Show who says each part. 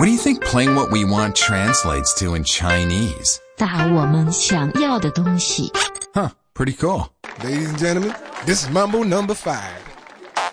Speaker 1: What do you think playing what we want translates to in Chinese?
Speaker 2: 打我们想要的东西。
Speaker 1: Huh, pretty cool.
Speaker 3: Ladies and gentlemen, this is Mambo number 5.